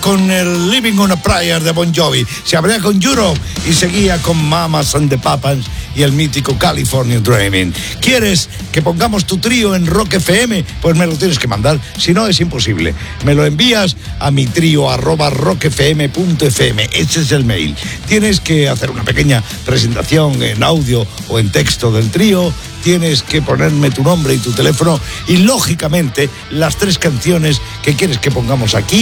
con el Living on a Prayer de Bon Jovi, se abría con Europe y seguía con Mamas and the Papas y el mítico California Dreaming. ¿Quieres que pongamos tu trío en Rock FM? Pues me lo tienes que mandar, si no es imposible. Me lo envías a mi trío @rockfm.fm, ese es el mail. Tienes que hacer una pequeña presentación en audio o en texto del trío, tienes que ponerme tu nombre y tu teléfono y lógicamente las 3 canciones que quieres que pongamos aquí